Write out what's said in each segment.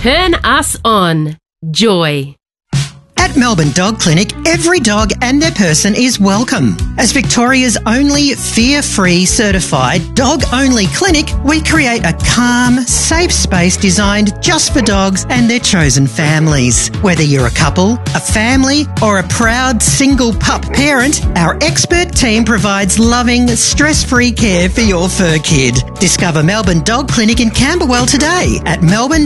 Turn us on. Joy. At Melbourne Dog Clinic, every dog and their person is welcome. As Victoria's only fear-free certified dog-only clinic, we create a calm, safe space designed just for dogs and their chosen families. Whether you're a couple, a family, or a proud single pup parent, our expert team provides loving, stress-free care for your fur kid. Discover Melbourne Dog Clinic in Camberwell today at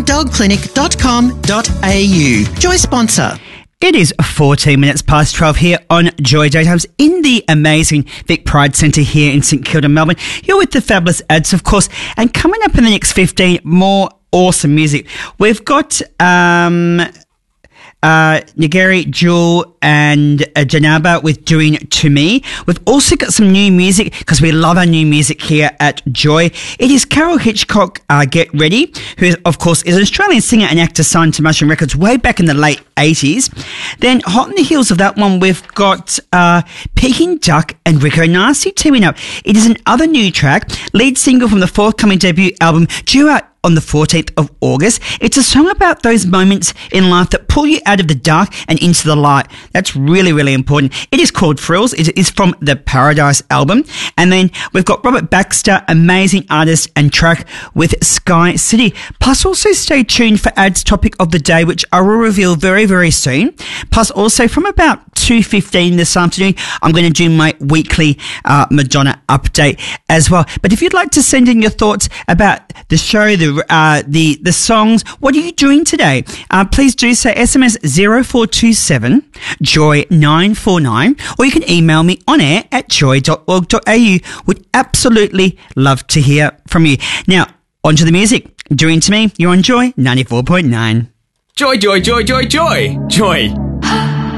melbournedogclinic.com.au. Joy sponsor. It is 14 minutes past 12 here on Joy Daytimes in the amazing Vic Pride Centre here in St Kilda, Melbourne. You're with the fabulous Ads, of course, and coming up in the next 15, more awesome music. We've got Nagari, Jewel and Janaba with Doing To Me. We've also got some new music because we love our new music here at Joy. It is Carol Hitchcock, Get Ready, who of course is an Australian singer and actor signed to Mushroom Records way back in the late 80s. Then hot on the heels of that one, we've got Peking Duck and Rico Nasty teaming up. It is another new track, lead single from the forthcoming debut album due out on the 14th of August. It's a song about those moments in life that pull you out of the dark and into the light. That's really, really important. It is called Frills. It is from the Paradise album. And then we've got Robert Baxter, amazing artist and track with Sky City. Plus also stay tuned for Ads Topic of the Day, which I will reveal very, very soon. Plus also from about 2:15 this afternoon, I'm going to do my weekly Madonna update as well. But if you'd like to send in your thoughts about the show, the songs, what are you doing today? Please do so. SMS 0427 Joy 949, or you can email me on air at joy.org.au. Would absolutely love to hear from you. Now, on to the music. Doing To Me, you're on Joy 94.9. Joy, joy, joy, joy, joy. Joy